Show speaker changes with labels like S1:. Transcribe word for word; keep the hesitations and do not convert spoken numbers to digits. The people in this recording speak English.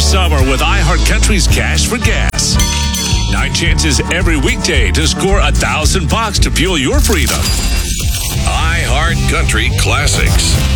S1: summer with iHeartCountry's Cash for Gas. Nine chances every weekday to score a thousand bucks to fuel your freedom.
S2: iHeartCountry Classics.